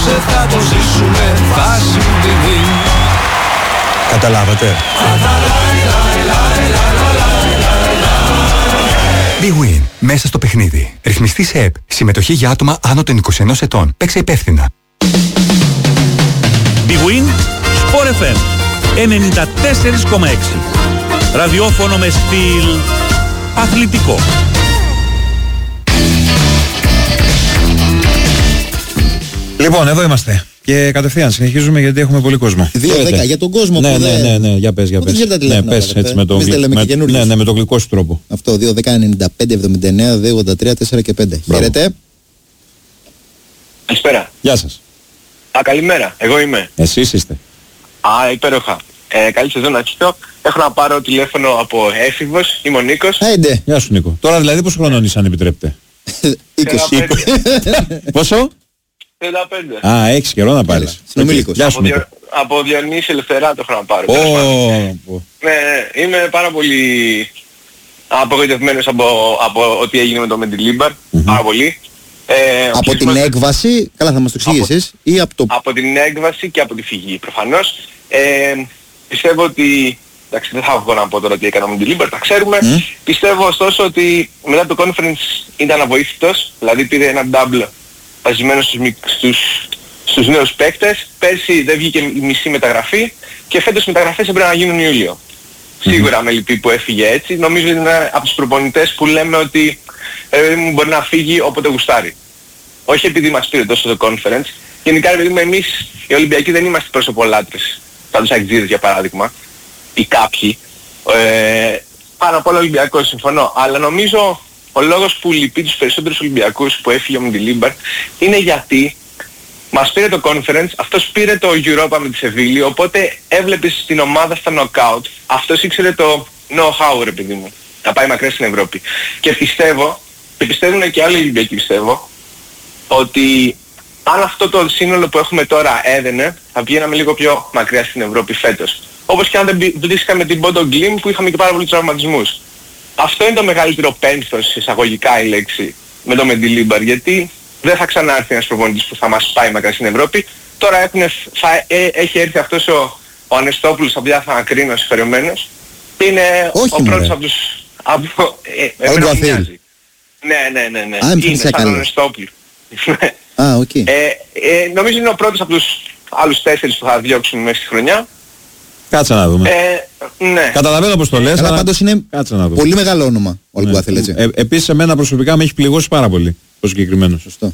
απόψε θα το ζήσουμε φάση δινή. Καταλάβατε? Big Win. Μέσα στο παιχνίδι. Ρυθμιστή σε ΕΠ. Συμμετοχή για άτομα άνω των 21 ετών. Παίξε υπεύθυνα. Big Win, Sport FM 94,6. Ραδιόφωνο με στυλ αθλητικό. Λοιπόν, εδώ είμαστε. Και κατευθείαν συνεχίζουμε γιατί έχουμε πολύ κόσμο. 2-10 για τον κόσμο ναι, που ναι, για πες. Ναι, πες έτσι με το γλυκό σου τρόπο. Αυτό, 2-10-95-79-2-83-4 και 5. Χαίρετε. Καλησπέρα. Γεια σας. Καλημέρα, εγώ είμαι. Εσείς είστε. Υπέροχα. Καλή σεζόν να αρχίσω. Έχω να πάρω τηλέφωνο από έφηβος, είμαι ο Νίκος. Άιντε. Γεια σου Νίκο. Τώρα δηλαδή πόσο χρονών είσαι αν επιτρέπετε? 20. Πόσο? 35. Α, έχεις καιρό να πάρεις. Συνομήλικος. Γεια σου Νίκο. Από Διονύση Ελευθερά το έχω να πάρω. Ναι, είμαι πάρα πολύ απογοητευμένος από ό,τι έγινε με το Μεντιλίμπαρ. Πάρα πολύ. Από την έκβαση, καλά θα μας το εξηγήσεις, ή από το... Από την έκβαση και από τη φυγή προφανώς. Πιστεύω ότι, εντάξει δεν θα βγω να πω τώρα τι έκανα με την Λίμπερ, τα ξέρουμε. Πιστεύω ωστόσο ότι μετά το conference ήταν αβοήθητος, δηλαδή πήρε ένα double βασισμένο στους νέους παίκτες. Πέρσι δεν βγήκε η μισή μεταγραφή και φέτος οι μεταγραφές έπρεπε να γίνουν Ιούλιο. Σίγουρα με λυπεί που έφυγε έτσι. Νομίζω ότι είναι από τους προπονητές που λέμε ότι μπορεί να φύγει όποτε γουστάρει. Όχι επειδή μας πήρε τόσο το conference. Γενικά επειδή εμείς οι Ολυμπιακοί δεν είμαστε προσωπολάτρες. Σαν τους Αγγλίδες για παράδειγμα. Ή κάποιοι. Πάνω απ' όλα Ολυμπιακός συμφωνώ. Αλλά νομίζω ο λόγος που λυπεί τους περισσότερους Ολυμπιακούς που έφυγε ο Μεντιλίμπαρ είναι γιατί μας πήρε το conference, αυτός πήρε το Europa με τη Σεβίλη, οπότε έβλεπες την ομάδα στα knockout. Αυτός ήξερε το know-how ρε παιδί μου. Να πάει μακριά στην Ευρώπη. Και πιστεύω, και πιστεύουν και άλλοι Ολυμπιακοί πιστεύω, ότι αν αυτό το σύνολο που έχουμε τώρα έδαινε, θα πηγαίναμε λίγο πιο μακριά στην Ευρώπη φέτος. Όπως και αν δεν βρίσκαμε την Bodo Glimt που είχαμε και πάρα πολλούς τραυματισμούς. Αυτό είναι το μεγαλύτερο πένθος, εισαγωγικά η λέξη, με το Μεντιλίμπαρ, γιατί δεν θα ξανάρθει ένας προπονητής που θα μας πάει μακριά στην Ευρώπη. Τώρα έχει έρθει αυτός ο Ανεστόπουλος, από θα κρίνω συγχωρεμένος, και είναι ο πρώτος από τους... Εμένα μου μοιάζει. Ναι. Είναι σαν τον Ανεστόπουλο. Νομίζω είναι ο πρώτος από τους άλλους 4 που θα διώξουν μέσα στη χρονιά. Κάτσε να δούμε. Ναι. Καταλαβαίνω πως το λες, αλλά πάντως είναι πολύ μεγάλο όνομα ο Αλγκουάθελ, έτσι. Επίσης εμένα προσωπικά με έχει πληγώσει πάρα πολύ το συγκεκριμένο. Σωστό.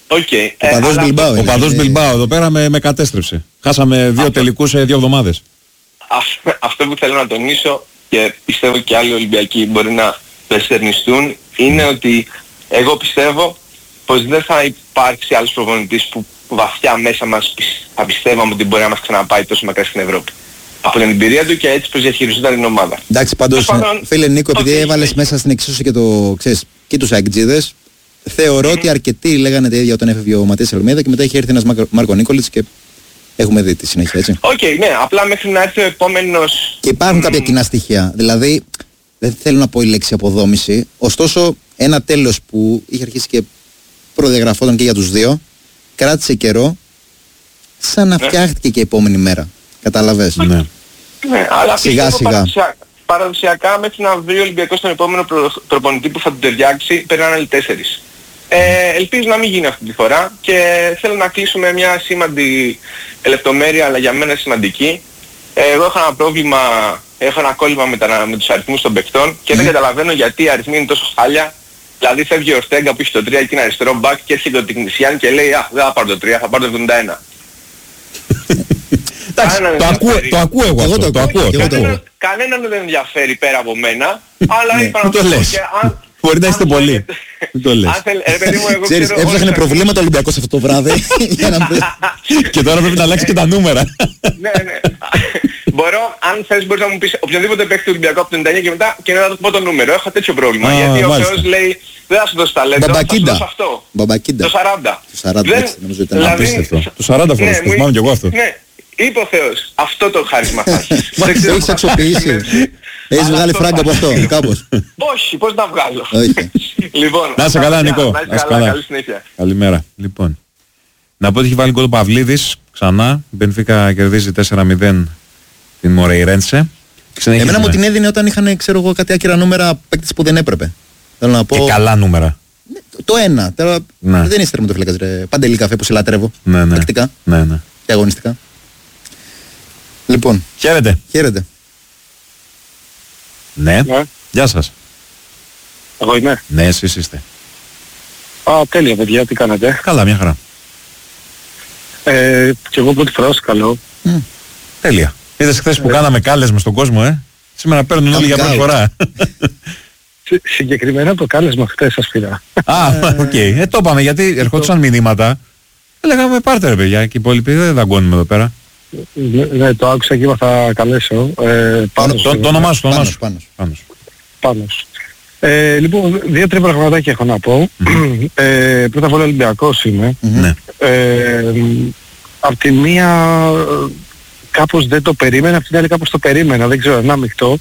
Ο παδός Μπιλμπάου εδώ πέρα με κατέστρεψε. Χάσαμε 2 τελικούς σε 2 εβδομάδες. Αυτό που θέλω να τονίσω και πιστεύω και άλλοι Ολυμπιακοί μπορεί να περιστερνιστούν είναι ότι εγώ πιστεύω πως δεν θα υπάρξει άλλος προπονητής που βαθιά μέσα μας θα πιστεύαμε ότι μπορεί να μας ξαναπάει τόσο μακριά στην Ευρώπη. Από την εμπειρία του και έτσι πως διαχειριζόταν την ομάδα. Εντάξει, πάντως φίλε Νίκο, επειδή έβαλες μέσα στην εξίσωση και τους Αγγλίδες, θεωρώ ότι αρκετοί λέγανε τα ίδια όταν έφευγε ο Ματίας Αλμέιδα και μετά είχε έρθει ένας Μάρκο Νίκολιτς και έχουμε δει τη συνέχεια, έτσι. Ναι, απλά μέχρι να έρθει ο επόμενος... Και υπάρχουν κάποια κοινά στοιχεία, δηλαδή δεν θέλω να πω η λέξη αποδόμηση, ωστόσο ένα τέλος που είχε αρχίσει και προδιαγραφόταν και για τους δύο, κράτησε καιρό, σαν να φτιάχτηκε και η επόμενη μέρα. Κατάλαβες. Ναι, αλλά σιγά. Παραδοσιακά μέχρι να βρει ο Ολυμπιακός τον επόμενο προπονητή που θα τον ταιριάξει περνάνε άλλοι 4. Ελπίζω να μην γίνει αυτή τη φορά και θέλω να κλείσω με μια σήμαντη λεπτομέρεια, αλλά για μένα σημαντική. Εγώ έχω ένα κόλλημα με τους αριθμούς των παικτών και δεν καταλαβαίνω γιατί οι αριθμοί είναι τόσο χάλια. Δηλαδή φεύγει ο Ορτέγκα που έχει το 3 και είναι αριστερό μπακ και έρχεται ο Τικνισιάν και λέει δεν θα πάρω το 3, θα πάρω το 71. Εντάξει, το ακούω εγώ αυτό, το ακούω. Κανέναν δεν ενδιαφέρει πέρα από μένα, αλλά είπα να το λες. Μπορεί να είστε πολλοί. Το λες. Ξέρεις, έψαχνε προβλήματα Ολυμπιακός αυτό το βράδυ. Και τώρα πρέπει να αλλάξει και τα νούμερα. Ναι. Μπορώ, αν θες μπορείς να μου πεις οποιοδήποτε παίχτη Ολυμπιακό από το 99 και μετά και να του πω το νούμερο. Έχω τέτοιο πρόβλημα. Γιατί ο Θεός λέει δεν θα σου δώσει ταλέντο, θα σου δώσω αυτό. Μπαμπακίντα. Το 40. Το 40 νομίζω ήταν απίστευτο. Το 40 φορές, το θυμάμαι κι εγώ αυτό. Είπε ο Θεός, αυτό το χάρισμα θα έχεις. Το έχεις αξιοποιήσει. Έχεις βγάλει φράγκα από αυτό, κάπως. Όχι, πώς να βγάλω. Όχι. Λοιπόν, να είσαι καλά Νικό. Να είσαι καλά, καλή συνέχεια. Καλημέρα. Λοιπόν, Να πω ότι έχει βάλει γκολ ο Παυλίδης ξανά. Η Μπενφίκα κερδίζει 4-0 την Μορεϊρέντσε. Εμένα μου την έδινε όταν είχαν, ξέρω εγώ, κάτι άκυρα νούμερα παίκτες που δεν έπρεπε. Θέλω να πω. Και καλά νούμερα. Το ένα. Τώρα δεν είσαι τερματοφύλακας, ρε. Παντελή Καφέ που σε λατρεύω. Ναι. Τακτικά. Ναι. Και αγωνιστικά. Λοιπόν. Χαίρετε. Ναι. Γεια σας. Εγώ είμαι. Ναι, εσείς είστε. Τέλεια παιδιά, τι κάνετε? Καλά, μια χαρά. Και εγώ πρώτη φορά σας καλώ. Τέλεια. Είδες χθες που κάναμε κάλεσμα στον κόσμο, Σήμερα παίρνουν όλοι για πρώτη φορά. Συγκεκριμένα το κάλεσμα χθες σας πήρα. Οκ. Το είπαμε γιατί ερχόντουσαν μηνύματα. Λέγαμε πάρτε ρε παιδιά και οι υπόλοιποι δεν δαγκώνουμε εδώ πέρα. Ναι, το άκουσα και είπα θα καλέσω. Το όνομά σου. Πάνος. Λοιπόν, 2-3 πραγματάκια έχω να πω. Πρώτα απ' όλα Ολυμπιακός είμαι. Ναι. Απ' τη μία κάπως δεν το περίμενα, απ' την άλλη κάπως το περίμενα, δεν ξέρω, να μειχτώ.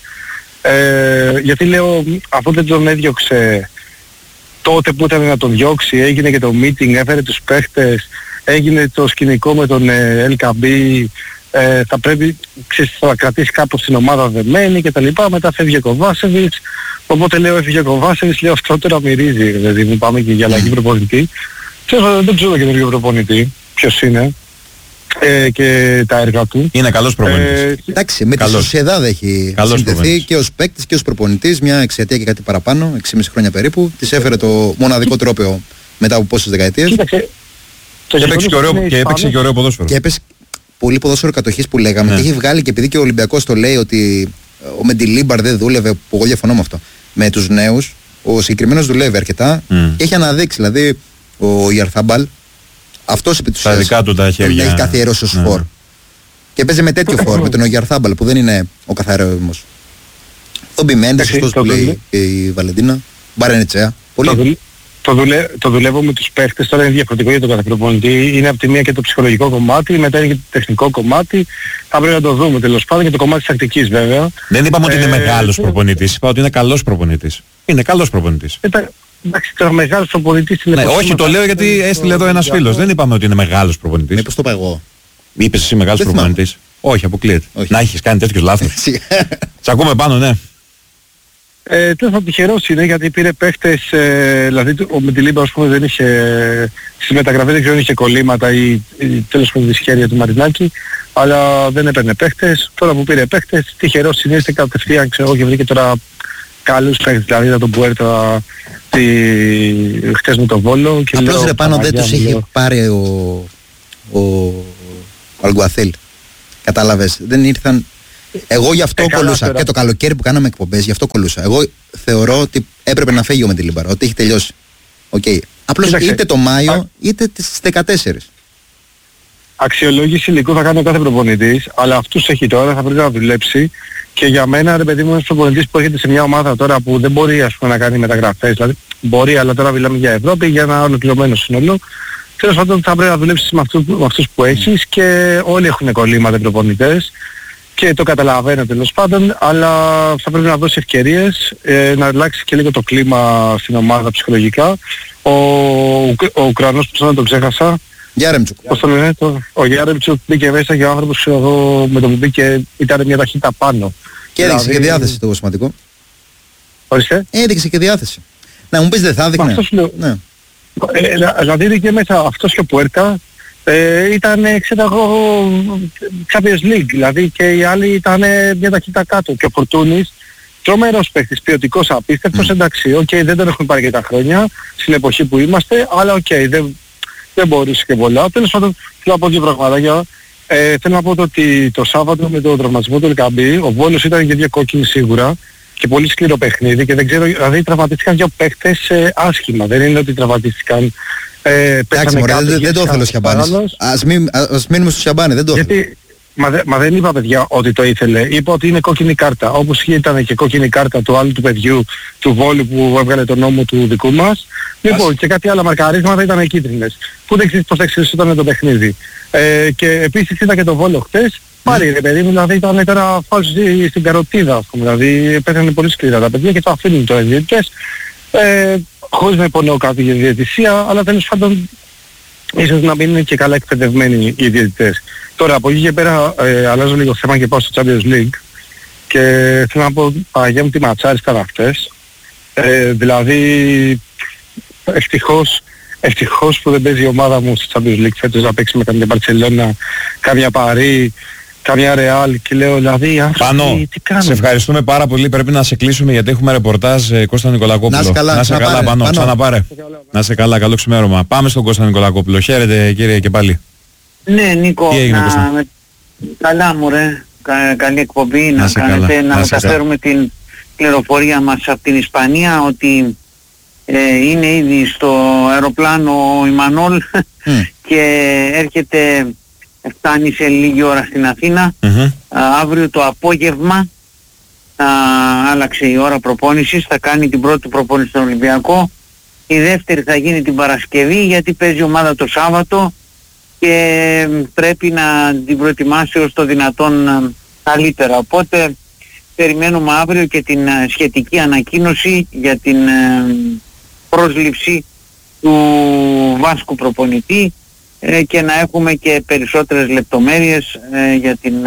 Γιατί λέω, αφού δεν τον έδιωξε τότε που ήταν να τον διώξει, έγινε και το meeting, έφερε τους παίχτες, έγινε το σκηνικό με τον LKB, θα πρέπει, θα κρατήσει κάπως την ομάδα δεμένη και τα λοιπά, μετά φεύγει ο Κοβάσεβιτς, οπότε λέω έφυγε ο Κοβάσεβιτς, λέω αυτό τώρα μυρίζει, δηλαδή μου πάμε και για αλλαγή προπονητή. Δεν ξέρω καινούργιο προπονητή, ποιος είναι και τα έργα του. Είναι καλός προπονητής. Εντάξει, με τη Σοσιεδάδ έχει συνδεθεί και ως παίκτης και ως προπονητής, μια εξαιτία και κάτι παραπάνω, 6,5 χρόνια περίπου, της έφερε το μοναδικό τρόπαιο μετά από πόσες δεκαετίες. Κοίταξε, και έπαιξε και ωραίο ποδόσφαιρο. Και έπαιξε πολύ ποδόσφαιρο κατοχής που λέγαμε. Και έχει βγάλει και επειδή και ο Ολυμπιακός το λέει ότι ο Μεντιλίμπαρ δεν δούλευε, που εγώ διαφωνώ με αυτό, με τους νέους, ο συγκεκριμένος δουλεύει αρκετά και έχει αναδείξει. Δηλαδή ο Ιαρθάμπαλ, αυτός επί του τα δικά του τα χέρια έχει καθιερώσει ως φορ. Και παίζει με τέτοιο φορ, με τον Ιαρθάμπαλ που δεν είναι ο καθαρός. Τον Μπιμέντες, αυτός που λέει και η Βαλεντίνα, Μπαρενετσέα. Το δουλεύω με τους παίχτες, τώρα είναι διαφορετικό για τον κάθε προπονητή. Είναι από τη μία και το ψυχολογικό κομμάτι, μετά είναι και το τεχνικό κομμάτι. Θα πρέπει να το δούμε τέλος πάντων και το κομμάτι της τακτικής βέβαια. Δεν είπαμε ότι είναι μεγάλος προπονητής, είπα ότι είναι καλός προπονητής. Είναι καλός προπονητής. Εντάξει, τώρα μεγάλος προπονητής είναι... Ναι, όχι, το λέω γιατί έστειλε εδώ ένας φίλος. Δεν είπαμε ότι είναι μεγάλος προπονητής. Μήπως το είπα εγώ. Είπες εσύ μεγάλος προπονητής? Όχι, αποκλείεται. Να έχεις κάνει τέτοιους λάθος. Σ' ακούμε πάνω, ναι. Τέλος τυχερός είναι γιατί πήρε παίχτες, δηλαδή ο Μεντιλίμπα ας πούμε δεν είχε, στις μεταγραφές δεν ξέρω αν είχε κολλήματα ή τέλος πάντων τη σχέδια του Μαρινάκη, αλλά δεν έπαιρνε παίχτες. Τώρα που πήρε παίχτες, τυχερός είναι, είστε κατευθείαν ξέρω και βρήκε τώρα καλούς παίχτες, δηλαδή ήταν τον Πουέρτα χτες με τον Βόλο. Απλώς ρε πάνω δεν τους είχε πάρει ο Αλγκουαθέλ. Κατάλαβες, δεν ήρθαν. Εγώ γι' αυτό κολούσα. Και το καλοκαίρι που κάναμε εκπομπές, γι' αυτό κολούσα. Εγώ θεωρώ ότι έπρεπε να φύγει ο Μεντιλίμπαρ, ότι έχει τελειώσει. Απλώς είτε το Μάιο είτε στις 14. Αξιολόγηση υλικού θα κάνει ο κάθε προπονητής, αλλά αυτούς έχει τώρα, θα πρέπει να δουλέψει. Και για μένα, ρε παιδί μου, ένας προπονητής που έρχεται σε μια ομάδα τώρα που δεν μπορεί ας πούμε, να κάνει μεταγραφές, δηλαδή μπορεί, αλλά τώρα μιλάμε για Ευρώπη, για ένα ολοκληρωμένο σύνολο. Τέλος πάντων θα πρέπει να δουλέψεις με αυτούς που έχεις και όλοι έχουν κολλήματα προπονητές. Και το καταλαβαίνω τέλος πάντων, αλλά θα πρέπει να δώσει ευκαιρίες, να αλλάξει και λίγο το κλίμα στην ομάδα ψυχολογικά. Ο Ουκρανός που σαν τον ξέχασα, Γιάρεμτσουκ. Πώς το λένε, ο Γιάρεμτσουκ μπήκε μέσα και ο άνθρωπος εγώ με το που μπήκε ήταν μια ταχύτητα πάνω. Και έδειξε και διάθεση το σημαντικό. Ορίστε. Έδειξε και διάθεση. Να μου πεις δεν θα έδειχνε. Αυτό σου λέω. Ναι. Δηλαδή είναι και μέσα αυτός και ο Πουέρτα. Ήταν, ξέρω εγώ, Champions League, δηλαδή και οι άλλοι ήταν μια ταχύτητα κάτω. Και ο Φορτούνης, τρομερός παίκτης, ποιοτικός, απίστευτος, εντάξει, δεν τον έχουμε πάρει και τα χρόνια, στην εποχή που είμαστε, αλλά δεν μπορούσε και πολλά. Τέλος πάντων, θέλω να πω δύο πραγματάκια. Θέλω να πω ότι το Σάββατο με τον τραυματισμό του Ελκαμπή, ο Βόλος ήταν και δύο κόκκινοι σίγουρα και πολύ σκληρό παιχνίδι και δεν ξέρω, δηλαδή τραυματίστηκαν δύο παίκτες άσχημα, δεν είναι ότι τραυματίστηκαν. Εντάξει μωρέ, δεν το ήθελε ο Σιαμπάνης. Ας μείνουμε στο Σιαμπάνη, δεν το ήθελε. Μα δεν είπα παιδιά ότι το ήθελε, είπα ότι είναι κόκκινη κάρτα. Όπως ήταν και κόκκινη κάρτα του άλλου του παιδιού, του Βόλου που έβγαλε τον νόμο του δικού μας. Λοιπόν, και κάτι άλλα μαρκαρίσματα ήταν κίτρινες. Που δεν ξέρεις πώς θα εξελισσόταν το παιχνίδι. Και επίσης είδα και το Βόλο χτες. Πάλι ρε παιδί μου, δηλαδή ήταν τώρα φάλσο στην καροτίδα, ας πούμε. Δηλαδή πέθανε πολύ σκληρά τα παιδιά και το αφήνουν τώρα οι διαιτητές. Χωρίς να υπονοώ κάτι για διαιτησία, αλλά τέλος πάντων ίσως να μην είναι και καλά εκπαιδευμένοι οι διαιτητές. Τώρα από εκεί και πέρα αλλάζω λίγο θέμα και πάω στο Champions League και θέλω να πω Παναγία μου τι ματσάρες ήταν αυτές. Δηλαδή ευτυχώς που δεν παίζει η ομάδα μου στο Champions League φέτος να παίξει με καμιά Μπαρτσελώνα, καμιά Παρί, καμιά Ρεάλ και λέω δηλαδή Πάνω, τι κάνουν. σε ευχαριστούμε πάρα πολύ. Πρέπει να σε κλείσουμε γιατί έχουμε ρεπορτάζ Κώστα Νικολακόπουλο. Να σε καλά, Πάνω, ξαναπάρε. Να σε καλά, καλό ξημέρωμα. Πάμε στον Κώστα Νικολακόπουλο. Χαίρετε κύριε και πάλι. Ναι Νίκο, Τι έγινε, Κώστα? καλά μου ρε, καλή εκπομπή, να κάνετε, να μεταφέρουμε την πληροφορία μας από την Ισπανία ότι είναι ήδη στο αεροπλάνο ο Ιμανόλ και έρχεται, φτάνει σε λίγη ώρα στην Αθήνα. Αύριο το απόγευμα θα άλλαξε η ώρα προπόνησης, θα κάνει την πρώτη προπόνηση στον Ολυμπιακό, η δεύτερη θα γίνει την Παρασκευή γιατί παίζει ομάδα το Σάββατο και πρέπει να την προετοιμάσει ως το δυνατόν καλύτερα. Οπότε περιμένουμε αύριο και την σχετική ανακοίνωση για την πρόσληψη του Βάσκου προπονητή και να έχουμε και περισσότερες λεπτομέρειες για την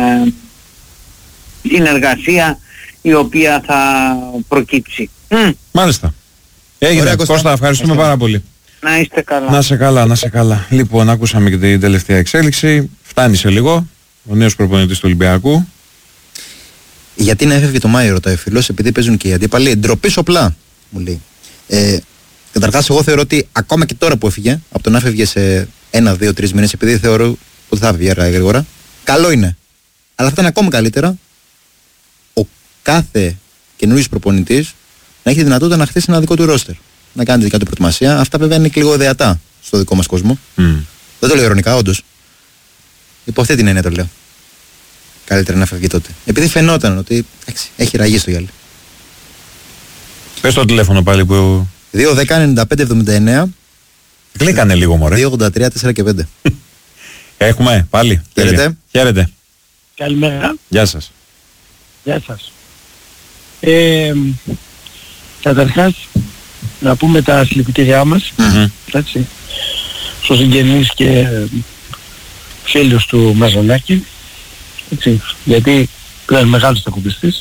συνεργασία η οποία θα προκύψει. Μάλιστα. Έγινε. Ωραία, Κώστα, ευχαριστούμε πάρα πολύ. Να είστε καλά. Να σε καλά, να σε καλά. Λοιπόν, ακούσαμε και την τελευταία εξέλιξη. Φτάνει σε λίγο ο νέος προπονητής του Ολυμπιακού. Γιατί να έφευγε το Μάιο, ρωτάει ο φίλος, επειδή παίζουν και οι αντίπαλοι. Ντροπή σοπλά, μου λέει. Καταρχάς, εγώ θεωρώ ότι ακόμα και τώρα που έφυγε, από το να έφευγε σε 1, 2, 3 μήνες, επειδή θεωρώ ότι θα βγει γρήγορα, καλό είναι. Αλλά θα ήταν ακόμη καλύτερα ο κάθε καινούριος προπονητής να έχει δυνατότητα να χτίσει ένα δικό του ρόστερ. Να κάνει τη δικά του προετοιμασία. Αυτά βέβαια είναι και λίγο ιδεατά στο δικό μας κόσμο. Δεν το λέω ειρωνικά, όντως. Υπό αυτή την έννοια το λέω. Καλύτερα να φεύγει τότε. Επειδή φαινόταν ότι έχει ραγεί στο γυαλί. Πες το τηλέφωνο πάλι που... 2-10-95-79. Κλίκανε λίγο μωρέ. 2-83-4 και 5. Έχουμε πάλι. Χαίρετε. Χαίρετε. Καλημέρα. Γεια σας. Γεια σας. Καταρχάς να πούμε τα συλληπιτήριά μας, έτσι, στους συγγενείς και φίλους του Μαζονάκη, έτσι, γιατί πλέον μεγάλος τακουμπιστής.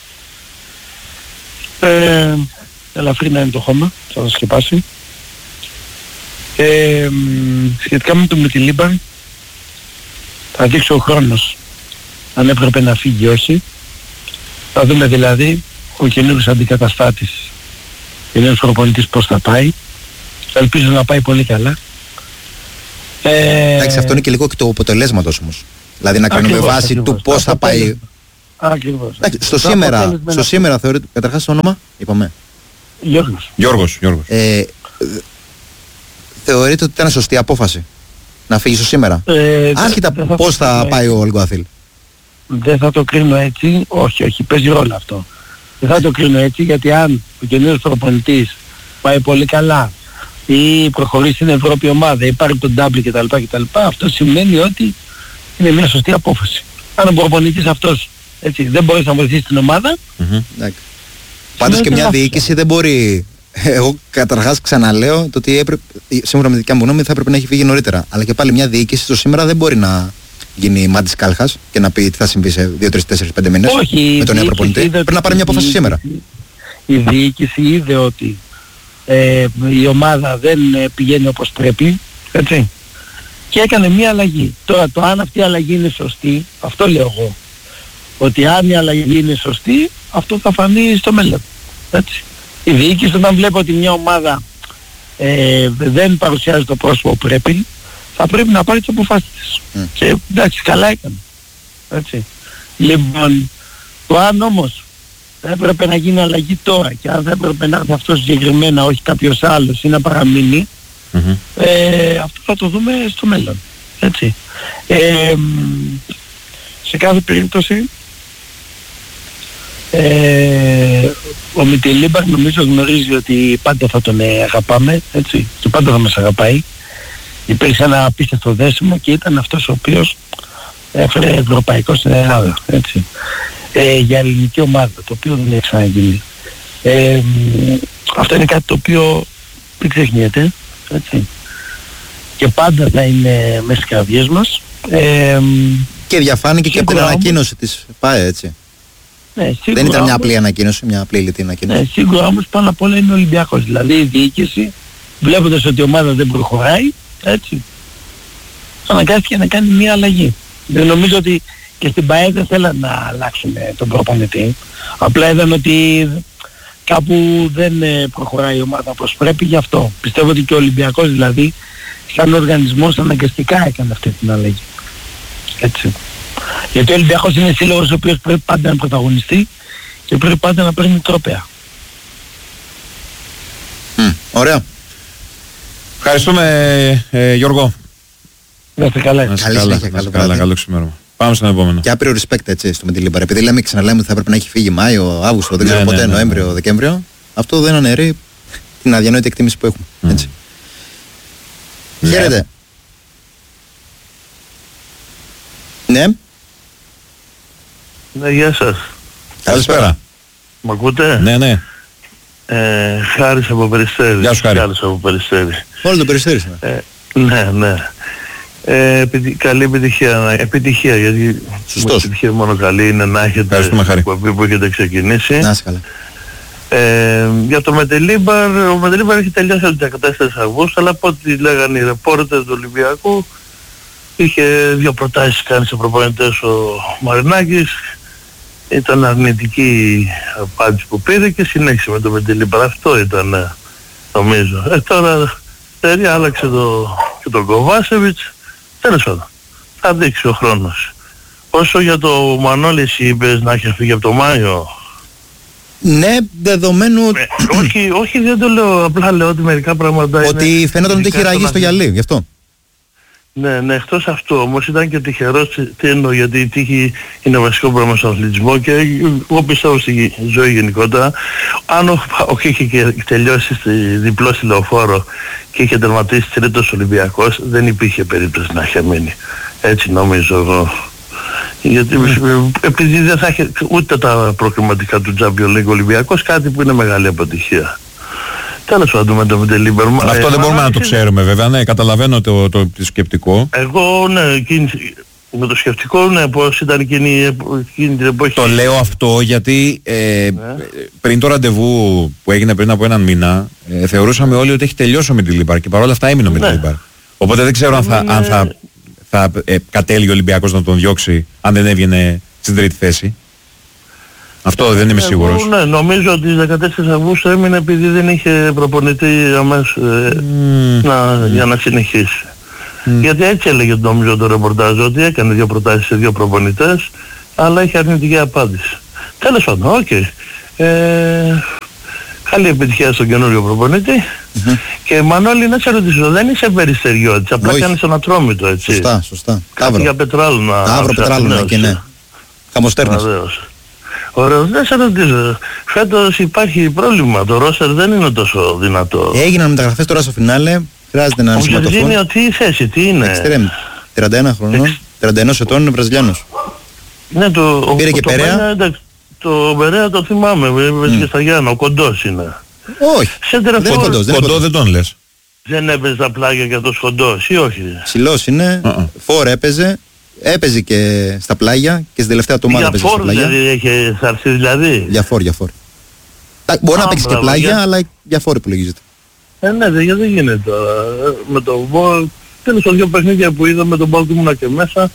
Ελαφρύ να είναι το χώμα, θα το σκεπάσει. Σχετικά με το Μιτιλίμπαρ, θα δείξει ο χρόνος αν έπρεπε να φύγει ή όχι. Θα δούμε δηλαδή ο καινούργιος αντικαταστάτης, ο καινούργιος προπονητής πώς θα πάει. Ελπίζω να πάει πολύ καλά. Εντάξει, αυτό είναι και λίγο και το αποτελέσματος όμως. Δηλαδή να κάνουμε βάση του πώς θα πάει. Ακριβώς. Στο σήμερα θεωρείται, καταρχάς το όνομα, είπαμε. Γιώργος. Θεωρείτε ότι ήταν σωστή απόφαση να φύγει στο σήμερα. Άσχετα πώς θα πάει ο Αλγκοαθήλ. Δεν θα το κρίνω έτσι, όχι, παίζει ρόλο αυτό. Δεν θα το κρίνω έτσι γιατί αν ο καινούργιος προπονητής πάει πολύ καλά ή προχωρήσει στην Ευρώπη ομάδα ή πάρει τον double κτλ. Αυτό σημαίνει ότι είναι μια σωστή απόφαση. Αν ο προπονητής αυτός έτσι, δεν μπορεί να βοηθήσει την ομάδα. Πάντως και μια διοίκηση δεν μπορεί. Εγώ καταρχάς ξαναλέω το ότι σύμφωνα με τη δικιά μου γνώμη θα έπρεπε να έχει φύγει νωρίτερα. Αλλά και πάλι μια διοίκηση στο σήμερα δεν μπορεί να γίνει μάτις κάλχας και να πει τι θα συμβεί σε 2, 3, 4, 5 μήνες με τον νέο προπονητή. Πρέπει να πάρει μια απόφαση σήμερα. Η διοίκηση είδε ότι η ομάδα δεν πηγαίνει όπως πρέπει, έτσι, και έκανε μια αλλαγή. Τώρα το αν αυτή η αλλαγή είναι σωστή, αυτό λέω εγώ. Ότι αν η αλλαγή είναι σωστή, αυτό θα φανεί στο μέλλον. Έτσι. Η διοίκηση όταν βλέπει ότι μια ομάδα δεν παρουσιάζει το πρόσωπο που πρέπει, θα πρέπει να πάρει τις αποφάσεις της. Και εντάξει, καλά έκανε. Έτσι. Λοιπόν, το αν όμως θα έπρεπε να γίνει αλλαγή τώρα και αν θα έπρεπε να έρθει αυτό συγκεκριμένα, όχι κάποιος άλλος ή να παραμείνει, αυτό θα το δούμε στο μέλλον. Έτσι. Σε κάθε περίπτωση ο Μιτιλίμπαρ νομίζω γνωρίζει ότι πάντα θα τον αγαπάμε, έτσι, και πάντα θα μας αγαπάει. Υπήρξε ένα απίστευτο δέσιμο και ήταν αυτός ο οποίος έφερε ευρωπαϊκό στην Ελλάδα, έτσι, για ελληνική ομάδα, το οποίο δεν έχει ξαναγίνει. Αυτό είναι κάτι το οποίο δεν ξεχνιέται, έτσι. και πάντα θα είναι μέσα στις καρδιές μας. Και διαφάνηκε και από την ανακοίνωση της ΠΑΕ, έτσι. Ναι, δεν ήταν μια απλή ανακοίνωση, μια απλή λιτή ανακοίνωση. Ναι, σίγουρα όμως πάνω απ' όλα είναι ο Ολυμπιακός. Δηλαδή η διοίκηση, βλέποντας ότι η ομάδα δεν προχωράει, έτσι, αναγκάστηκε να κάνει μια αλλαγή. Δεν νομίζω ότι και στην ΠΑΕ δεν θέλαν να αλλάξουν τον προπονητή. Απλά είδαν ότι κάπου δεν προχωράει η ομάδα όπως πρέπει, γι' αυτό. Πιστεύω ότι και ο Ολυμπιακός δηλαδή, σαν οργανισμός αναγκαστικά έκανε αυτή την αλλαγή. Έτσι. Γιατί ο Ολυμπιακός είναι σύλλογος ο οποίος πρέπει πάντα να πρωταγωνιστεί και πρέπει πάντα να παίρνει τρόπαια. Ωραία. Ευχαριστούμε Γιώργο. Να είστε καλά. Καλό ξημέρωμα. Πάμε στον επόμενο. Και άπειρο respect, έτσι, στο Μεντιλίμπαρ. Επειδή ξαναλέμε ότι θα έπρεπε να έχει φύγει Μάιο, Αύγουστο, δεν ξέρω ποτέ, Νοέμβριο, Δεκέμβριο. Αυτό δεν αναιρεί την αδιανόητη εκτίμηση που έχουμε. Έτσι. Χαίρετε. Ναι. Ναι, γεια σας. Καλησπέρα. Μ' ακούτε? Ναι. Χάρης από Περιστέρι. Γεια σου, Χάρη. Όλο το Περιστέρι. Ναι. Καλή επιτυχία, γιατί σωστός. επιτυχία μόνο καλή είναι να έχετε εκπομπή που έχετε ξεκινήσει. Να είσαι καλά. Για το Μετελίμπαρ, ο Μετελίμπαρ έχει τελειώσει από τις 14 Αυγούστου, αλλά από ό,τι λέγανε οι ρεπόρτερ του Ολυμπιακού, είχε 2 προτάσεις κάνει σε προπονητές ο Μαρινάκης, ήταν αρνητική η απάντηση που πήρε και συνέχισε με το Μετελίμπαρ. Αυτό ήταν, νομίζω. Τώρα άλλαξε και τον Κοβάσεβιτς. Τέλος πάντων, θα δείξει ο χρόνος. Όσο για το Μανώλη, εσύ είπες να έχει φύγει από το Μάιο. Ναι, δεδομένου... όχι, δεν το λέω, απλά λέω ότι μερικά πράγματα ότι είναι... φαίνονταν ότι έχει ραγεί στο γυαλί, γι' αυτό. Ναι, εκτός αυτού όμως ήταν και τυχερός, τι εννοώ, γιατί η τύχη είναι βασικό πράγμα στον αθλητισμό και εγώ πιστεύω στη ζωή γενικότερα. Αν ο ΠΑΟΚ είχε και τελειώσει διπλό στη Λεωφόρο και είχε τερματίσει τρίτος Ολυμπιακός, δεν υπήρχε περίπτωση να είχε μείνει. Έτσι νομίζω εγώ. Γιατί επειδή δεν θα είχε ούτε τα προκριματικά του Champions League Ολυμπιακός, κάτι που είναι μεγάλη αποτυχία. Τέλος πάντων με το Μετελίμπαρ. Αυτό δεν μπορούμε να το ξέρουμε βέβαια, ναι, καταλαβαίνω το σκεπτικό. Εγώ ναι, με το σκεπτικό ναι, πώς ήταν εκείνη την εποχή. Το λέω αυτό γιατί πριν το ραντεβού που έγινε πριν από έναν μήνα, θεωρούσαμε όλοι ότι έχει τελειώσει ο Μετελίμπαρ και παρόλα αυτά έμεινε ο Μετελίμπαρ. Οπότε δεν ξέρω αν θα κατέληγε ο Ολυμπιακός να τον διώξει αν δεν έβγαινε στην τρίτη θέση. Αυτό δεν είμαι σίγουρος. Ναι, νομίζω ότι στις 14 Αυγούστου έμεινε επειδή δεν είχε προπονητή αμέσως για να συνεχίσει. Γιατί έτσι έλεγε νομίζω το ρεπορτάζ, ότι έκανε 2 προτάσεις σε 2 προπονητές, αλλά είχε αρνητική απάντηση. Τέλος πάντων, οκ. Καλή επιτυχία στον καινούριο προπονητή. Και Μανώλη, να σε ρωτήσω, δεν είσαι περιστεριώτης, απλά κάνεις ένα Ατρόμητο, έτσι. Σωστά. Κάτι για πετράλωνα. Αύριο πετράλωνα και ναι. Χαμοστέρνες. Ωραίος, δεν σε ρωτήσω. Φέτος υπάρχει πρόβλημα, το ρόστερ δεν είναι τόσο δυνατό. Έγιναν μεταγραφές τώρα στο φινάλε, χρειάζεται να ενσωματωθούν. Ο Ζερζίνιο τι θέση, τι είναι? Εξτρέμ, 31 χρονών, 31 ετών, είναι Βραζιλιάνος. Ναι, πήρε και Περέα. Το Περέα το θυμάμαι, και στα Γιάννα, ο κοντός είναι. Όχι, δεν είναι κοντός. Κοντό δεν τον λες. Δεν έπαιζε τα πλάγια για το κοντός ή όχι? Ψηλός είναι, φόρ έπαιζε. Έπαιζε και στα πλάγια και στην τελευταία του ομάδα έπαιζε στα πλάγια. Για είχε αρθεί δηλαδή. Για φόρ. Μπορεί να παίξει και πλάγια, αλλά για φόρ υπολογίζεται. Ναι, γιατί δεν γίνεται τώρα. Με τον Βόλ, τέλος των 2 παιχνίδια που είδα με τον Πάοκ ήμουνα και μέσα.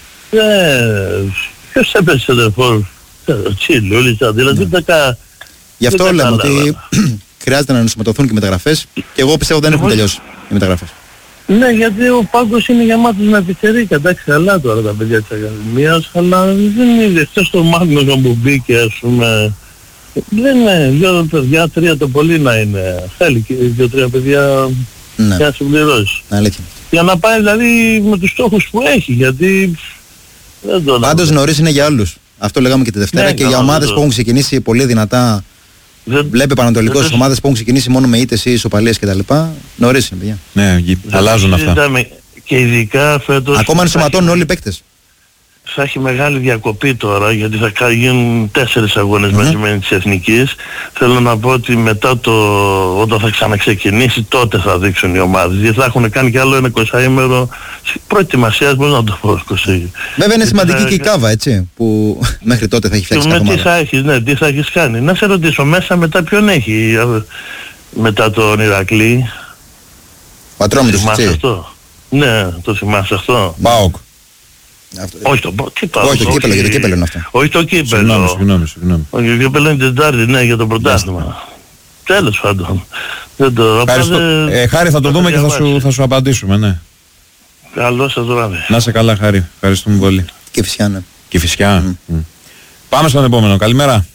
Ποιος έπαιζε σε φόρ? Τσίλουλιτσα, δηλαδή γι' αυτό λέμε ότι χρειάζεται να ενσωματωθούν και μεταγραφές και εγώ πιστεύω δεν έχουν τελειώσει οι μεταγραφές. Ναι, γιατί ο πάγκος είναι γεμάτος με επιθερήκα, εντάξει, καλά τώρα τα παιδιά της Ακαδημίας, αλλά δεν είναι εκτός το Μάγνωσον που μπήκε, ας πούμε, δεν είναι 2 παιδιά, 3 το πολύ να είναι, θέλει και 2-3 παιδιά για να συμπληρώσει. Για να πάει δηλαδή με τους στόχους που έχει, γιατί δεν το πάντως νωρίς είναι για όλους, αυτό λέγαμε και τη Δευτέρα, και για ομάδες που έχουν ξεκινήσει πολύ δυνατά. Βλέπει Πανατολικός ομάδες που έχουν ξεκινήσει μόνο με ήττες ή ισοπαλίες κτλ. Νωρίς είναι, παιδιά. Ναι, αλλάζουν αυτά. Και ειδικά φέτος... Ακόμα ενσωματώνουν όλοι οι παίκτες. θα έχει μεγάλη διακοπή τώρα, γιατί θα γίνουν 4 αγώνες μαζεμένοι της Εθνικής. Θέλω να πω ότι μετά όταν θα ξαναξεκινήσει, τότε θα δείξουν οι ομάδες. Γιατί θα έχουν κάνει κι άλλο ένα 20ημερο προετοιμασίας, πώς να το πω. Βέβαια είναι σημαντική και η Κάβα, έτσι, που μέχρι τότε θα έχει φτιάξει κάθε ομάδα. Τι θα έχεις, ναι, τι θα έχεις κάνει. Να σε ρωτήσω, μέσα μετά ποιον έχει, μετά τον Ηρακλή? Πατρόμητος, έτσι. Αυτό. Ναι, το θυμάσαι αυτό. ΠΑΟΚ. Όχι το ΠΑΟΚ. Όχι το κύπελο, για το κύπελο είναι αυτό. Όχι το κύπελο. Συγγνώμη. Όχι, το κύπελο είναι Τετάρτη, ναι, για το πρωτάθλημα. Τέλος πάντων. Χάρη, θα το δούμε και θα σου απαντήσουμε, ναι. Καλώς σας βράδυ. Να σε καλά, Χάρη. Ευχαριστούμε πολύ. Κηφισιά, ναι. Κηφισιά. Πάμε στον επόμενο. Καλημέρα.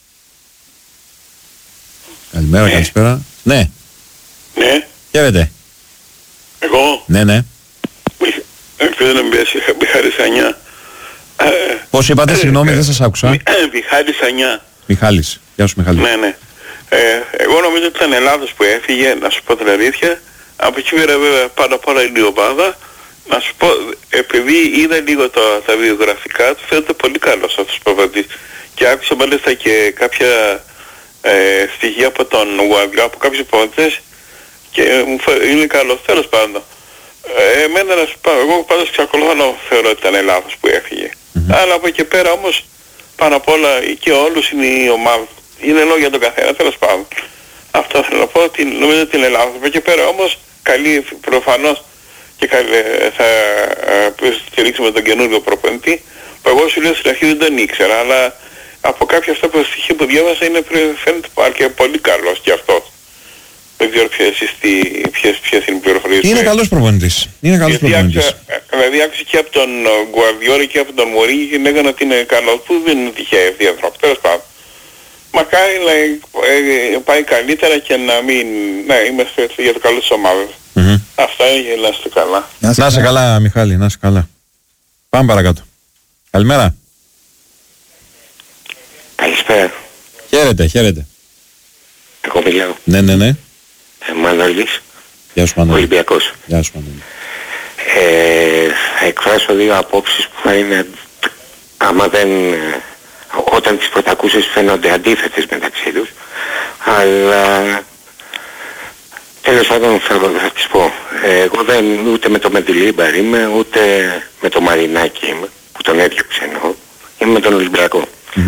Καλημέρα, καλησπέρα. Ναι. Ναι. Χαίρετε. Εγώ. Ναι. Ελπίζω να μην πέσει. Μιχάλης Ανιά. Πώς είπατε, συγγνώμη, δεν σας άκουσα. Μιχάλης Ανιά. Μιχάλης. Γεια σου, Μιχάλη. Ναι. Εγώ νομίζω ότι ήταν λάθος που έφυγε, να σου πω την αλήθεια. Από εκεί πέρα βέβαια πάνω απ' όλα είναι η ομάδα. Να σου πω, επειδή είδα λίγο τα βιογραφικά του, φαίνεται πολύ καλός αυτός ο προπονητής. Και άκουσα μάλιστα και κάποια στοιχεία από τον Γουαρδιόλα, από κάποιους προπονητές, και είναι καλός. Τέλος πάντων. Εμένα να σου πω, εγώ πάντως εξακολουθώ να θεωρώ ότι ήταν λάθος που έφυγε. Αλλά από εκεί πέρα όμως, πάνω απ' όλα και όλους είναι η ομάδα. Είναι λόγια για τον καθένα, τέλος πάντων. Αυτό θέλω να πω, ότι νομίζω ότι είναι λάθος. Από εκεί πέρα όμως, καλή προφανώς και θα στηρίξουμε τον καινούργιο προπονητή, που εγώ σου λέω στην αρχή δεν τον ήξερα, αλλά από κάποια αυτά τα στοιχεία που διάβασα φαίνεται και πολύ καλός και αυτός. Δεν ξέρω ποιες είναι οι πληροφορίες. Είναι καλός προπονητής. Δηλαδή άκουσα και από τον Γκουαρδιόλα και από τον Μουρίνιο και λέγανε ότι είναι καλός, που δεν είναι τυχαία αυτοί οι άνθρωποι. Τέλος πάντων. Μακάρι να πάει καλύτερα και να είμαστε για το καλό της ομάδας. Αυτά είναι, να είστε καλά. Να είσαι καλά, Μιχάλη, να είσαι καλά. Πάμε παρακάτω. Καλημέρα. Καλησπέρα. Χαίρετε. Εγώ μιλάω. Ναι. Μανώλης. Γεια σου, Μανώλη. Ολυμπιακός. Γεια σου, Μανώλη. Θα εκφράσω δύο απόψεις που θα είναι, άμα δεν, όταν τις πρωτακούσεις φαίνονται αντίθετες μεταξύ τους, αλλά τέλος πάντων θα τις πω. Εγώ δεν ούτε με το Μεντιλίμπαρ είμαι, ούτε με το Μαρινάκι είμαι, που τον έδιωξε εννοώ. Είμαι με τον Ολυμπιακό.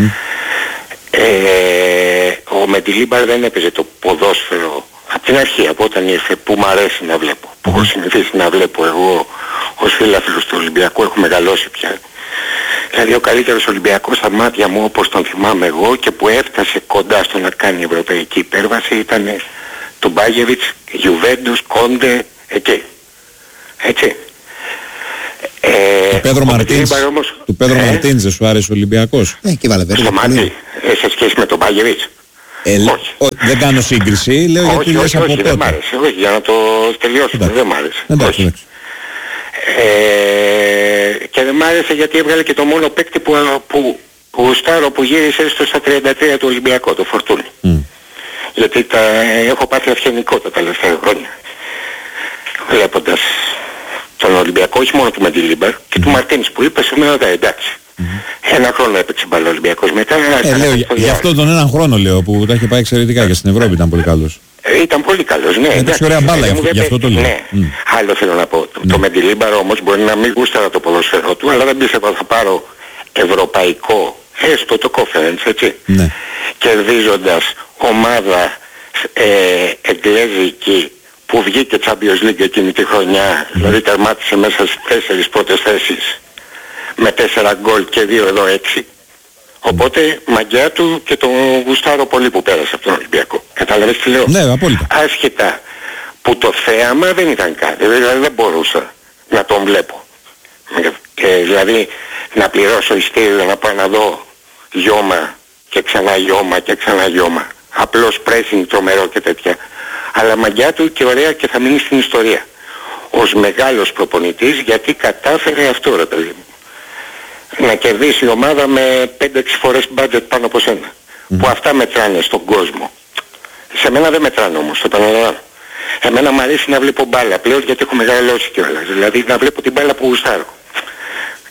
Ο Μεντιλίμπαρ δεν έπαιζε το ποδόσφαιρο από την αρχή, από όταν ήρθε, που μου αρέσει να βλέπω, που έχω συνηθίσει να βλέπω εγώ ως φίλαθλος του Ολυμπιακού, έχω μεγαλώσει πια. Δηλαδή ο καλύτερος Ολυμπιακός στα μάτια μου, όπως τον θυμάμαι εγώ, και που έφτασε κοντά στο να κάνει ευρωπαϊκή υπέρβαση, ήταν του Μπάγεβιτς, Γιουβέντους, Κόντε, εκεί. Έτσι. Του Πέδρο Μαρτίνς δεν σου άρεσε ο Ολυμπιακός? Και βάλε στο μάτι, σε σχέση με τον Μπάγεβιτς. Δεν κάνω σύγκριση, λέω γιατί λες από τότε. Δεν μ' άρεσε, όχι, για να το τελειώσουμε, δεν μ' άρεσε. Εντάξει. Και δεν μ' άρεσε γιατί έβγαλε και το μόνο παίκτη που γουστάρω, που γύρισε στα 33 του Ολυμπιακού, το Φορτούνι. Γιατί έχω πάθει αυγενικό τα τελευταία χρόνια, βλέποντας τον Ολυμπιακό, όχι μόνο του Μεντιλίμπαρ και του Μαρτίνς που είπε σήμερα, εντάξει. Ένα χρόνο έπαιξε μπάλα ο Ολυμπιακός, μετά γι' αυτό τον έναν χρόνο λέω που τα είχε πάει εξαιρετικά και στην Ευρώπη ήταν πολύ καλός. Ήταν πολύ καλός, ναι. Ήταν ωραία μπάλα, γι' αυτό το λέω. Ναι. Άλλο θέλω να πω. Το Μεντιλίμπαρ όμως μπορεί να μην γούσταρα το ποδόσφαιρο του, αλλά δεν πίστευα θα πάρω ευρωπαϊκό, έστω το conference, έτσι. Ναι. Κερδίζοντας ομάδα εγγλέζικη που βγήκε Champions League εκείνη τη χρονιά, δηλαδή τερμάτισε μέσα στις 4 πρώτες θέσεις με 4 γκολ και 2 εδώ 6. Οπότε μαγκιά του και τον γουστάρω πολύ που πέρασε από τον Ολυμπιακό. Κατάλαβες τι λέω? Ναι, απόλυτα. Άσχετα που το θέαμα δεν ήταν κάτι, δηλαδή δεν μπορούσα να τον βλέπω. Δηλαδή να πληρώσω ειστήριο να πάω να δω γιώμα και ξανά γιώμα και ξανά γιώμα. Απλώς pressing τρομερό και τέτοια. Αλλά μαγκιά του και ωραία και θα μείνει στην ιστορία. Ως μεγάλος προπονητής, γιατί κατάφερε αυτό, ρε παιδί μου. Να κερδίσει η ομάδα με 5-6 φορές budget πάνω από σένα. Που αυτά μετράνε στον κόσμο. Σε μένα δεν μετράνε όμως, το επαναλαμβάνω. Εμένα μου αρέσει να βλέπω μπάλα πλέον, γιατί έχω μεγαλώσει κιόλας. Δηλαδή να βλέπω την μπάλα που γουστάρω.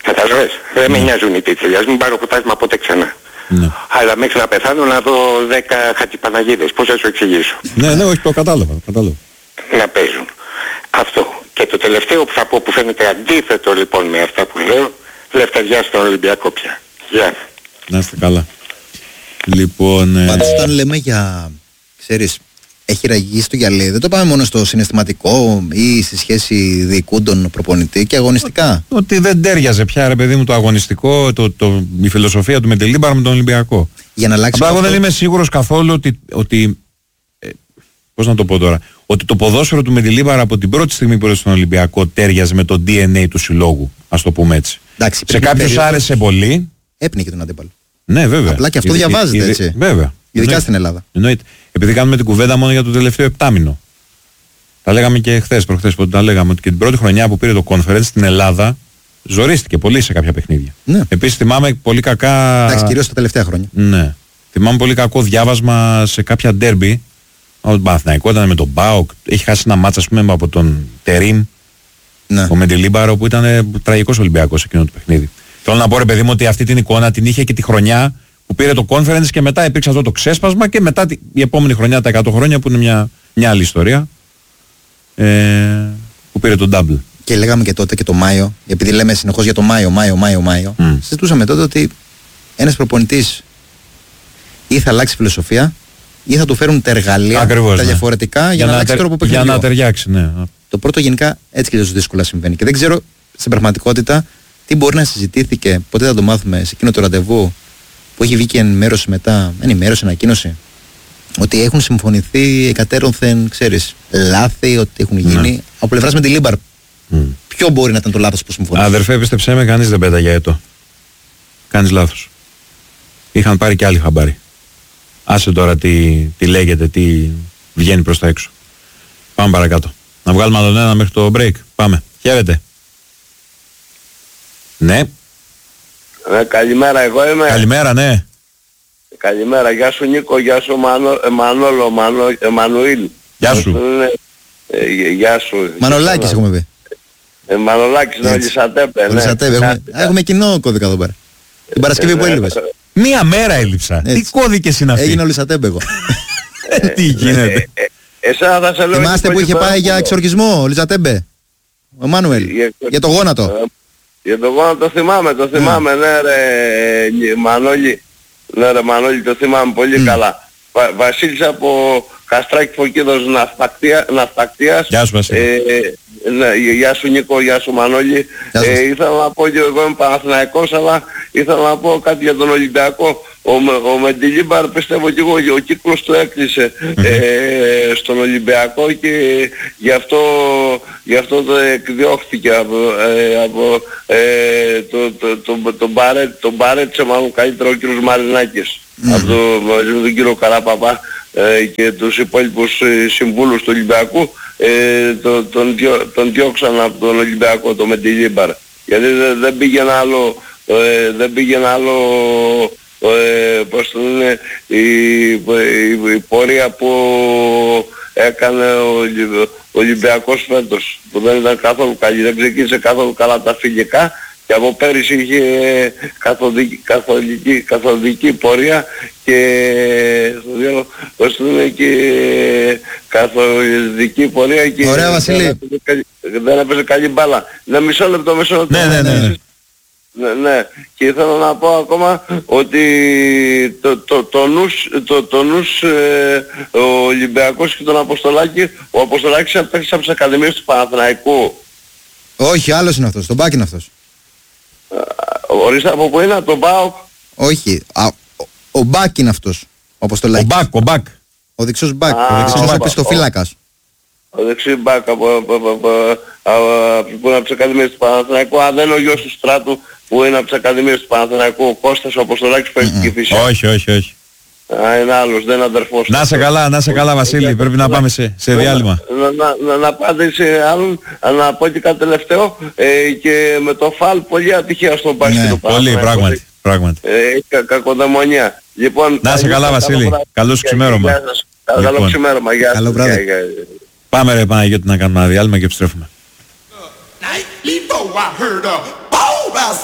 Καταλαβες, δεν με νοιάζουν οι τίτλοι, ας μην πάρω ποτάσμα ποτέ ξανά. Ναι. Αλλά μέχρι να πεθάνω να δω 10 Χατζηπαναγίδες, πώς θα σου εξηγήσω. Ναι, όχι, το κατάλαβα. Να παίζουν. Αυτό. Και το τελευταίο που θα πω που φαίνεται αντίθετο λοιπόν με αυτά που λέω, λευτεριά στον Ολυμπιακό πια. Γεια. Να είστε καλά. Λοιπόν... Πάντως όταν λέμε για, ξέρεις, έχει ραγίσει το γυαλί, δεν το πάμε μόνο στο συναισθηματικό ή στη σχέση διοικούντων προπονητή και αγωνιστικά. Ότι δεν τέριαζε πια, ρε παιδί μου, το αγωνιστικό, η φιλοσοφία του Μεντελίμπαρ με τον Ολυμπιακό. Για να αλλάξει. Εγώ δεν είμαι σίγουρος καθόλου ότι πώς να το πω τώρα, ότι το ποδόσφαιρο του Μεντελίμπαρ από την πρώτη στιγμή που ήρθε στον Ολυμπιακό τέριαζε με το DNA του συλλόγου, ας το πούμε έτσι. Εντάξει, σε κάποιους άρεσε πολύ. Έπνιγε τον αντίπαλο. Ναι, βέβαια. Απλά και αυτό διαβάζεται έτσι. Βέβαια. Ειδικά στην Ελλάδα. Εννοείται. Επειδή κάνουμε την κουβέντα μόνο για το τελευταίο επτάμηνο. Τα λέγαμε και προχθές που τα λέγαμε, ότι και την πρώτη χρονιά που πήρε το conference στην Ελλάδα ζορίστηκε πολύ σε κάποια παιχνίδια. Ναι. Επίσης θυμάμαι πολύ κακά. Εντάξει, κυρίως τα τελευταία χρόνια. Ναι. Θυμάμαι πολύ κακό διάβασμα σε κάποια ντέρμπι. Ο Παναθηναϊκός ήταν με τον ΠΑΟΚ. Έχει χάσει ένα μάτσα, ας πούμε, από τον Τερίμ. Ναι. Ο Μεντελίμπαρο που ήταν τραγικός Ολυμπιακός εκείνο το παιχνίδι. Θέλω να πω, ρε παιδί μου, ότι αυτή την εικόνα την είχε και τη χρονιά που πήρε το conference και μετά υπήρξε αυτό το ξέσπασμα και μετά η επόμενη χρονιά, τα 100 χρόνια που είναι μια άλλη ιστορία, που πήρε το double. Και λέγαμε και τότε και το Μάιο, επειδή λέμε συνεχώς για το Μάιο, συζητούσαμε τότε ότι ένας προπονητής ή θα αλλάξει φιλοσοφία ή θα του φέρουν τα εργαλεία, ακριβώς, τα διαφορετικά για να αλλάξει τρόπο παιχνιδιού. Για να ταιριάξει, ναι. Το πρώτο γενικά έτσι και τόσο δύσκολα συμβαίνει. Και δεν ξέρω στην πραγματικότητα τι μπορεί να συζητήθηκε, ποτέ θα το μάθουμε σε εκείνο το ραντεβού που έχει βγει και ενημέρωση, ανακοίνωση, ότι έχουν συμφωνηθεί εκατέρωθεν, ξέρεις, λάθη, ότι έχουν γίνει από πλευράς Μεντελίμπαρ. Ποιο μπορεί να ήταν το λάθος που συμφωνήθηκε? Αδερφέ, πίστεψέ με, κανείς δεν πέταγε έτο. Κάνεις λάθος. Είχαν πάρει και άλλοι χαμπάρι. Άσε τώρα τι λέγεται, τι βγαίνει προς τα έξω. Πάμε παρακάτω. Να βγάλουμε άλλον ένα μέχρι το break. Πάμε. Χαίρετε. Ναι. Καλημέρα, εγώ είμαι. Καλημέρα, ναι. Καλημέρα, γεια σου Νίκο, γεια σου Μανώλο, Εμμανουήλ. Γεια σου. Γεια σου. Μανολάκης έχουμε πει. Μανολάκης, ναι, Λισατέπε. Έχουμε κοινό κώδικα εδώ πέρα. Την Παρασκευή που έλειπες. Μία μέρα έλειψα. Τι κώδικες είναι αυτοί? Έγινε ο Λισατέπε εγώ. Τι γίνεται? Εσένα θα σε λέω. Θυμάστε που είχε πάει για εξορκισμό ο Λιζατέμπε, ο Μάνουελ, για το γόνατο? Για το γόνατο το θυμάμαι, ναι ρε Μανώλη. Ναι ρε Μανώλη, το θυμάμαι πολύ καλά. Βασίλης από Καστράκη Φωκίδος Ναυτακτίας. Γεια σου Βασίλη. Ναι, γεια σου Νίκο, γεια σου Μανώλη. Ήθελα να πω και εγώ είμαι Παναθηναϊκός, αλλά ήθελα να πω κάτι για τον Ολυμπιακό. Ο Μεντελίμπαρ πιστεύω και εγώ, ο κύκλος του έκλεισε στον Ολυμπιακό και γι' αυτό το εκδιώχθηκε από τον Μπαρέτσε μάλλον καλύτερο ο κύριος Μαρινάκης από τον κύριο Καραπαπά και τους υπόλοιπους συμβούλους του Ολυμπιακού. Τον διώξαν από τον Ολυμπιακό το Μεντελίμπαρ, γιατί δεν πήγαινε άλλο πώς το λένε, η πορεία που έκανε ο Ολυμπιακός φέτος, που δεν ήταν καθόλου καλή, δεν ξεκίνησε καθόλου καλά τα φιλικά και από πέρυσι είχε καθοδική πορεία και πώς το λένε, και καθοδική πορεία και ωραία, Βασίλη. δεν έπαιζε καλή μπάλα. Μισό λεπτό. Ναι, και ήθελα να πω ακόμα ότι το νους ο Ολυμπιακός και τον Αποστολάκη, ο Αποστολάκης έπαιξε από τις ακαδημίες του Παναθηναϊκού. Όχι, άλλος είναι αυτός, τον Μπάκ είναι αυτός. Ορίστε από πού είναι, τον ΠΑΟΚ? Όχι, ο Μπάκ είναι αυτός, ο Αποστολάκης. Ο Μπάκ. Ο δεξιός Μπάκ, ο δεξιός επιστοφύλακας. Ο δεξιός Μπάκ που είναι από τις ακαδημίες του Παναθηναϊκού. Αν δεν είναι ο γιος του Στράτου που είναι από τις ακαδημίες του Παναθηναϊκού, ο Κώστας, ο Αποστολάκης που έχει φύση. Όχι. Είναι άλλος, δεν είναι αδερφός. Να σε καλά Βασίλη, πρέπει να πάμε σε διάλειμμα. Να πάτε σε άλλον, να πω και κάτι τελευταίο, και με το φαλ πολύ ατυχία στον μπάσκετ του Παναθηναϊκού. Πολύ, πράγματι. Κακοδαιμονία. Λοιπόν, να σε καλά Βασίλη, καλό σου ξημέρωμα. Καλό ξημέρωμα, γεια σας. Πάμε ρε Παναγιώτη να κάνουμε ένα διάλειμμα και επιστρέφουμε.